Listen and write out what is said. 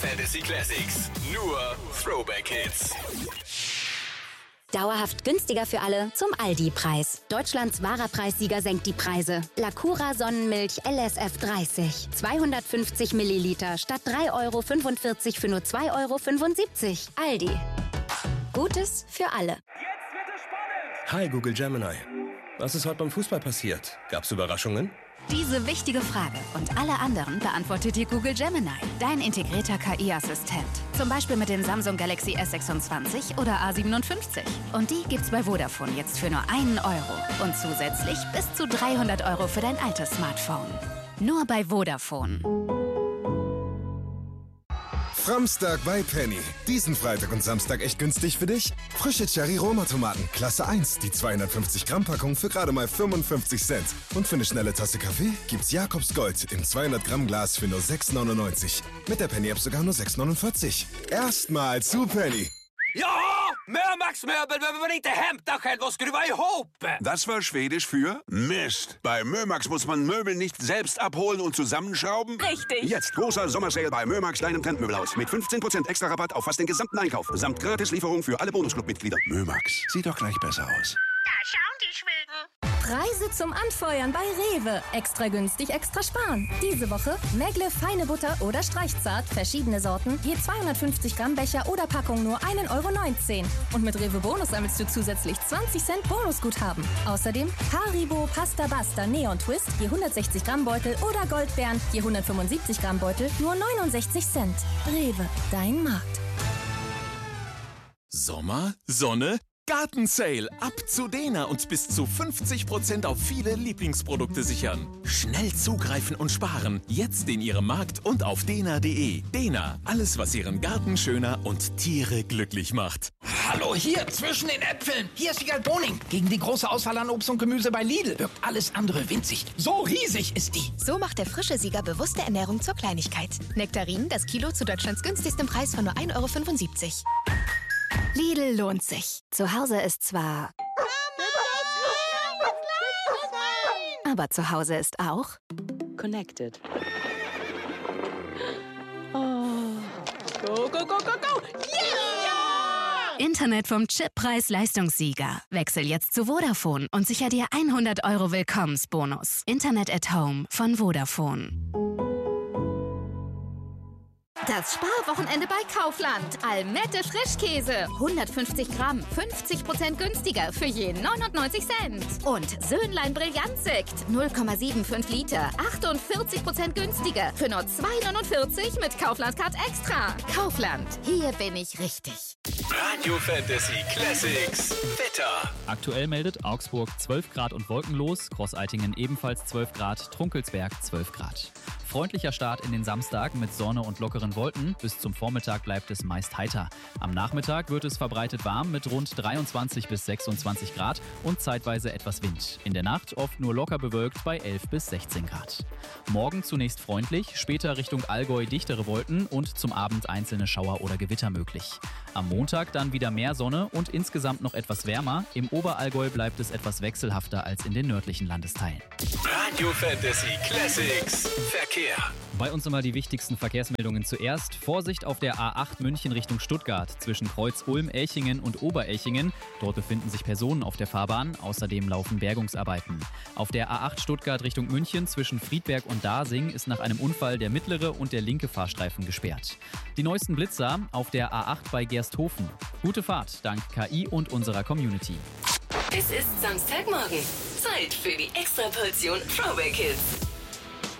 Fantasy Classics. Nur Throwback Hits. Dauerhaft günstiger für alle zum Aldi-Preis. Deutschlands wahrer Preissieger senkt die Preise. Lacura Sonnenmilch LSF 30. 250 Milliliter statt 3,45 € für nur 2,75 €. Aldi. Gutes für alle. Jetzt wird es spannend! Hi Google Gemini. Was ist heute beim Fußball passiert? Gab's Überraschungen? Diese wichtige Frage und alle anderen beantwortet dir Google Gemini, dein integrierter KI-Assistent. Zum Beispiel mit den Samsung Galaxy S26 oder A57. Und die gibt's bei Vodafone jetzt für nur 1 €. Und zusätzlich bis zu 300 € für dein altes Smartphone. Nur bei Vodafone. Framstag bei Penny. Diesen Freitag und Samstag echt günstig für dich? Frische Cherry-Roma-Tomaten, Klasse 1, die 250-Gramm-Packung für gerade mal 55 Cent. Und für eine schnelle Tasse Kaffee gibt's Jakobs Gold im 200-Gramm-Glas für nur 6,99. Mit der Penny-App sogar nur 6,49. Erstmal zu Penny. Ja, Mörmax Möbel behöver man inte hämta själv och skruva ihop. Das war Schwedisch für Mist. Bei Mörmax muss man Möbel nicht selbst abholen und zusammenschrauben. Richtig. Jetzt großer Sommersale bei Mörmax, deinem Trendmöbelhaus. Mit 15% extra Rabatt auf fast den gesamten Einkauf. Samt Gratislieferung für alle Bonusclub-Mitglieder. Mörmax, sieht doch gleich besser aus. Da schauen die Schweden. Preise zum Anfeuern bei Rewe. Extra günstig, extra sparen. Diese Woche Megle feine Butter oder Streichzart, verschiedene Sorten, je 250 Gramm Becher oder Packung nur 1,19 €. Und mit Rewe Bonus sammelst du zusätzlich 20 Cent Bonusguthaben. Außerdem Haribo Pasta Basta Neon Twist, je 160 Gramm Beutel oder Goldbeeren, je 175 Gramm Beutel, nur 69 Cent. Rewe, dein Markt. Sommer, Sonne, Gartensale. Ab zu Dena und bis zu 50% auf viele Lieblingsprodukte sichern. Schnell zugreifen und sparen. Jetzt in Ihrem Markt und auf dena.de. Dena, alles was Ihren Garten schöner und Tiere glücklich macht. Hallo, hier zwischen den Äpfeln. Hier ist die Boning. Gegen die große Auswahl an Obst und Gemüse bei Lidl wirkt alles andere winzig. So riesig ist die. So macht der frische Sieger bewusste Ernährung zur Kleinigkeit. Nektarinen, das Kilo zu Deutschlands günstigstem Preis von nur 1,75 €. Lidl lohnt sich. Zu Hause ist zwar... Aber zu Hause ist auch... Connected. Oh. Go, go, go, go, go! Yeah! Internet vom Chip-Preis-Leistungssieger. Wechsel jetzt zu Vodafone und sicher dir 100 € Willkommensbonus. Internet at Home von Vodafone. Das Sparwochenende bei Kaufland. Almette Frischkäse. 150 Gramm, 50% günstiger für je 99 Cent. Und Söhnlein Brillantsekt. 0,75 Liter, 48% günstiger für nur 2,49 € mit Kaufland Card Extra. Kaufland, hier bin ich richtig. Radio Fantasy Classics. Wetter. Aktuell meldet Augsburg 12 Grad und wolkenlos, Großeitingen ebenfalls 12 Grad, Trunkelsberg 12 Grad. Freundlicher Start in den Samstag mit Sonne und lockeren Wolken. Bis zum Vormittag bleibt es meist heiter. Am Nachmittag wird es verbreitet warm mit rund 23 bis 26 Grad und zeitweise etwas Wind. In der Nacht oft nur locker bewölkt bei 11 bis 16 Grad. Morgen zunächst freundlich, später Richtung Allgäu dichtere Wolken und zum Abend einzelne Schauer oder Gewitter möglich. Am Montag dann wieder mehr Sonne und insgesamt noch etwas wärmer. Im Oberallgäu bleibt es etwas wechselhafter als in den nördlichen Landesteilen. Radio Fantasy Classics. Verkehr. Bei uns immer die wichtigsten Verkehrsmeldungen zuerst. Vorsicht auf der A8 München Richtung Stuttgart zwischen Kreuz Ulm, Elchingen und Oberelchingen. Dort befinden sich Personen auf der Fahrbahn. Außerdem laufen Bergungsarbeiten. Auf der A8 Stuttgart Richtung München zwischen Friedberg und Dasing ist nach einem Unfall der mittlere und der linke Fahrstreifen gesperrt. Die neuesten Blitzer auf der A8 bei Gersthofen. Gute Fahrt dank KI und unserer Community. Es ist Samstagmorgen. Zeit für die Extraportion Throwback Hits.